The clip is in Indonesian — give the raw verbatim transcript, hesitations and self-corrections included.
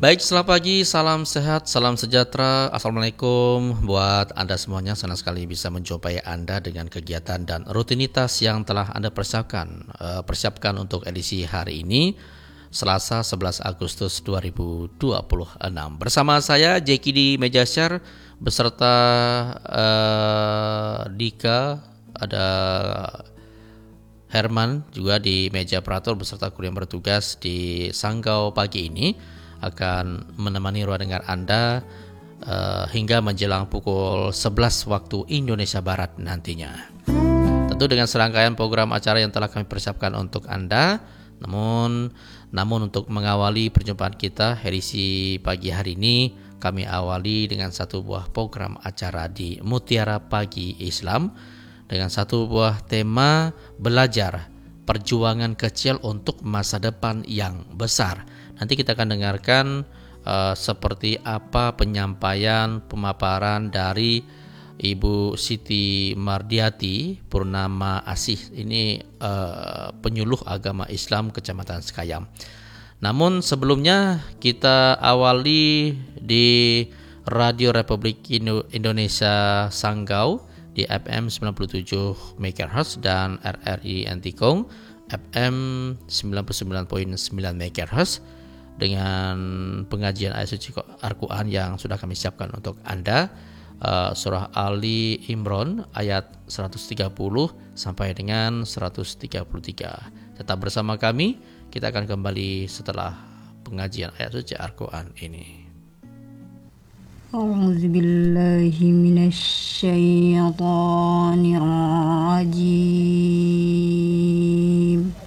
Baik, selamat pagi, salam sehat, salam sejahtera. Assalamualaikum buat Anda semuanya. Senang sekali bisa menjumpai Anda dengan kegiatan dan rutinitas yang telah Anda persiapkan. Eh, persiapkan untuk edisi hari ini, Selasa sebelas Agustus dua ribu dua puluh enam. Bersama saya Jeki di Meja Share beserta eh, Dika, ada Herman juga di meja operator beserta kru yang bertugas di Sanggau pagi ini akan menemani ruang dengar Anda uh, hingga menjelang pukul sebelas waktu Indonesia Barat nantinya. Tentu dengan serangkaian program acara yang telah kami persiapkan untuk Anda. Namun namun untuk mengawali perjumpaan kita edisi pagi hari ini, kami awali dengan satu buah program acara di Mutiara Pagi Islam dengan satu buah tema belajar perjuangan kecil untuk masa depan yang besar. Nanti kita akan dengarkan uh, seperti apa penyampaian pemaparan dari Ibu Siti Mardiati Purnama Asih. Ini uh, penyuluh agama Islam Kecamatan Sekayam. Namun sebelumnya kita awali di Radio Republik Indonesia Sanggau di F M sembilan puluh tujuh megahertz dan R R I Antikong F M sembilan puluh sembilan koma sembilan megahertz dengan pengajian ayat suci Al-Quran yang sudah kami siapkan untuk Anda, uh, surah Ali Imran ayat seratus tiga puluh sampai dengan seratus tiga puluh tiga. Tetap bersama kami, kita akan kembali setelah pengajian ayat suci Al-Quran ini. أعوذ بالله من الشيطان الرجيم